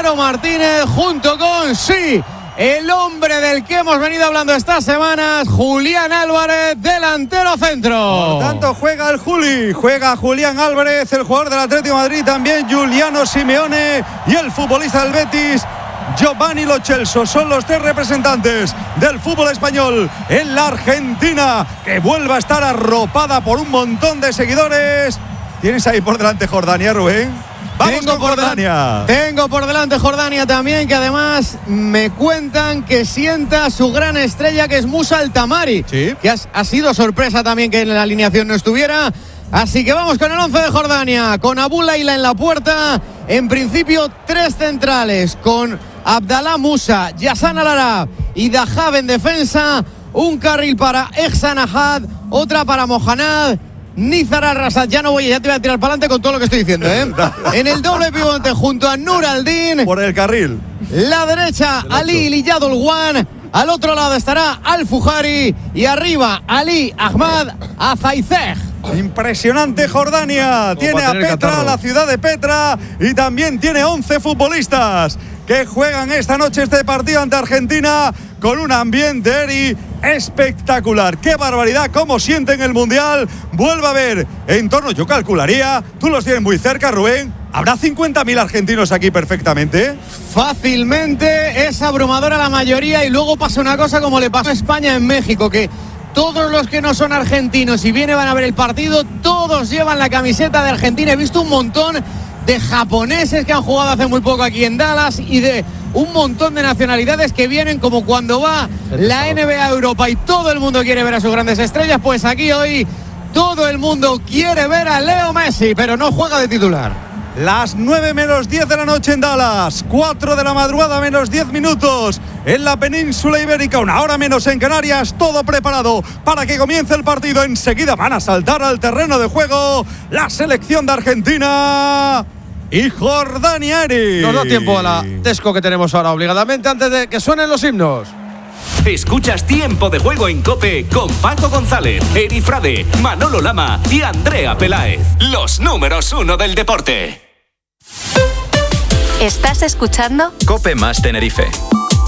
Álvaro Martínez junto con, sí, el hombre del que hemos venido hablando estas semanas, Julián Álvarez, delantero centro. Por tanto, juega el Juli, juega Julián Álvarez, el jugador del Atlético de Madrid, también Giuliano Simeone y el futbolista del Betis, Giovanni Lo Celso. Son los tres representantes del fútbol español en la Argentina, que vuelve a estar arropada por un montón de seguidores. ¿Tienes ahí por delante Jordania, Rubén? Vamos con Jordania. Tengo por delante Jordania también, que además me cuentan que sienta su gran estrella, que es Musa El Tamari, ¿sí? Que ha sido sorpresa también que en la alineación no estuviera. Así que vamos con el 11 de Jordania, con Abu Laila en la puerta. En principio 3 centrales, con Abdallah Musa, Yassan Al-Arab y Dahab en defensa. Un carril para Ehsan Ahad, otra para Mohanad, Nizar Al-Rasad. Ya te voy a tirar para adelante con todo lo que estoy diciendo, ¿eh? En el doble pivote junto a Nur Al-Din. Por el carril. La derecha, Ali Iliyadul Wan. Al otro lado estará Al-Fuhari. Y arriba, Ali Ahmad Azaizeh. Impresionante Jordania. Tiene a Petra, la ciudad de Petra, y también tiene 11 futbolistas que juegan esta noche este partido ante Argentina con un ambiente, Eri, espectacular. ¡Qué barbaridad! ¿Cómo sienten el Mundial? Vuelve a ver en torno, yo calcularía, tú los tienes muy cerca, Rubén, ¿habrá 50.000 argentinos aquí perfectamente? Fácilmente, es abrumadora la mayoría, y luego pasa una cosa como le pasó a España en México, que todos los que no son argentinos y van a ver el partido, todos llevan la camiseta de Argentina. He visto un montón de japoneses que han jugado hace muy poco aquí en Dallas, y de un montón de nacionalidades que vienen, como cuando va la NBA a Europa y todo el mundo quiere ver a sus grandes estrellas. Pues aquí hoy todo el mundo quiere ver a Leo Messi, pero no juega de titular. Las 9 menos 10 de la noche en Dallas, 4 de la madrugada menos 10 minutos en la península ibérica, 1 hora menos en Canarias. Todo preparado para que comience el partido. Enseguida van a saltar al terreno de juego la selección de Argentina y Jordania. Nos da tiempo a la Tesco que tenemos ahora obligadamente antes de que suenen los himnos. Escuchas Tiempo de Juego en COPE con Paco González, Eri Frade, Manolo Lama y Andrea Peláez. Los números 1 del deporte. ¿Estás escuchando? COPE más Tenerife.